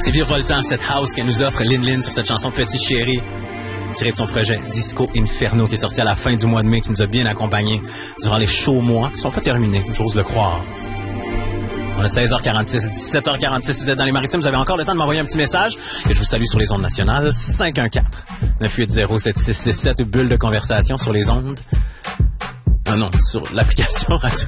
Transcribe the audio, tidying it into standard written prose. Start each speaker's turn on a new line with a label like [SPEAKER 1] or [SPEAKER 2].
[SPEAKER 1] C'est virevoltant, cette house qu'elle nous offre Lin Lin sur cette chanson Petit Chéri, tirée de son projet Disco Inferno, qui est sorti à la fin du mois de mai, qui nous a bien accompagnés durant les chauds mois, qui sont pas terminés, j'ose le croire. On a 16h46, 17h46, vous êtes dans les Maritimes, vous avez encore le temps de m'envoyer un petit message, et je vous salue sur les ondes nationales, 514-980-7667, bulle de conversation sur les ondes. Ah non, sur l'application Radio